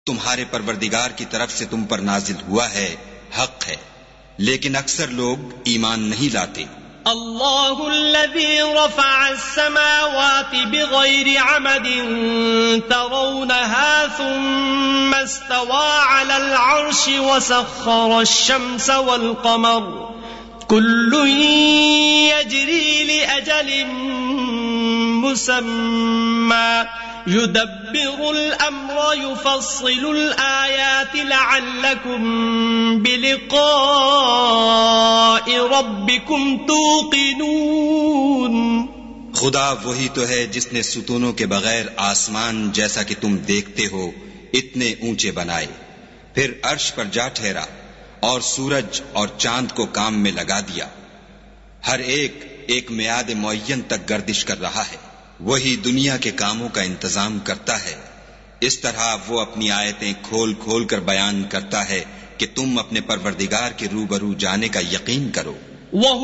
تمہارے پروردگار کی طرف سے تم پر نازل ہوا ہے حق ہے، لیکن اکثر لوگ ایمان نہیں لاتے۔ اللہ الذی رفع السماوات بغیر عمد ترونها ثم استوى على العرش وسخر الشمس والقمر كل يجري لأجل مسمى يدبر الأمر يفصل الآيات لعلكم بلقاء ربكم توقنون۔ خدا وہی تو ہے جس نے ستونوں کے بغیر آسمان جیسا کہ تم دیکھتے ہو اتنے اونچے بنائے، پھر عرش پر جا ٹھہرا اور سورج اور چاند کو کام میں لگا دیا، ہر ایک میعاد معین تک گردش کر رہا ہے۔ وہی دنیا کے کاموں کا انتظام کرتا ہے، اس طرح وہ اپنی آیتیں کھول کھول کر بیان کرتا ہے کہ تم اپنے پروردگار کے روبرو جانے کا یقین کرو۔